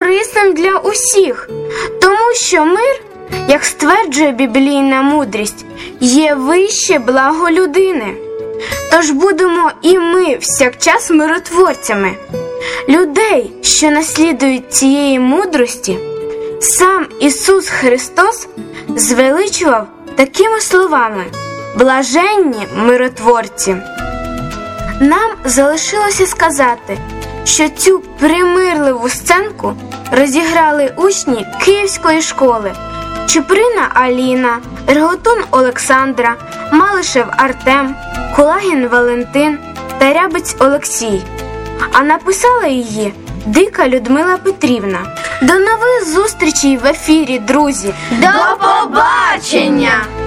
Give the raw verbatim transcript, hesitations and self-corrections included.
корисним для усіх, тому що мир, як стверджує біблійна мудрість, є вище благо людини. Тож будемо і ми всякчас миротворцями. Людей, що наслідують цієї мудрості, сам Ісус Христос звеличував такими словами: «Блаженні миротворці». Нам залишилося сказати, що цю примирливу сценку розіграли учні Київської школи: Чуприна Аліна, Реготун Олександра, Малишев Артем, Кулагін Валентин та Рябець Олексій. А написала її Дика Людмила Петрівна. До нових зустрічей в ефірі, друзі! До побачення!